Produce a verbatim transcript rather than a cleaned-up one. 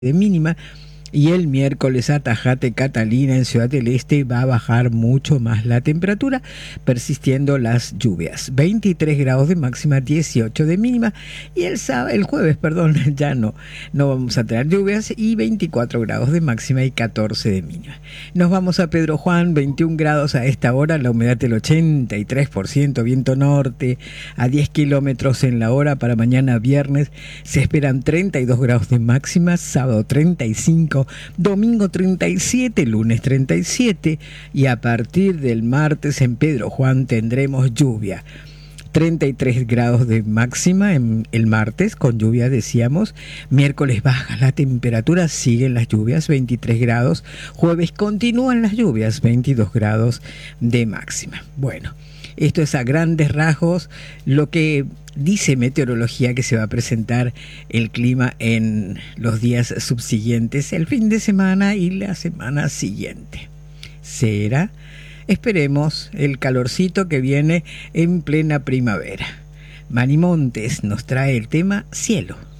de mínima. Y el miércoles a Tajate Catalina en Ciudad del Este va a bajar mucho más la temperatura, persistiendo las lluvias. veintitrés grados de máxima, dieciocho de mínima. Y el sábado, el jueves, perdón, ya no, no vamos a tener lluvias, y veinticuatro grados de máxima y catorce de mínima. Nos vamos a Pedro Juan, veintiún grados a esta hora, la humedad del ochenta y tres por ciento, viento norte a diez kilómetros en la hora. Para mañana viernes se esperan treinta y dos grados de máxima, sábado treinta y cinco, domingo treinta y siete, lunes treinta y siete, y a partir del martes en Pedro Juan tendremos lluvia. treinta y tres grados de máxima en el martes, con lluvia decíamos. Miércoles baja la temperatura, siguen las lluvias, veintitrés grados. Jueves continúan las lluvias, veintidós grados de máxima. Bueno, esto es a grandes rasgos lo que dice meteorología que se va a presentar el clima en los días subsiguientes, el fin de semana y la semana siguiente. Será, esperemos, el calorcito que viene en plena primavera. Mani Montes nos trae el tema Cielo.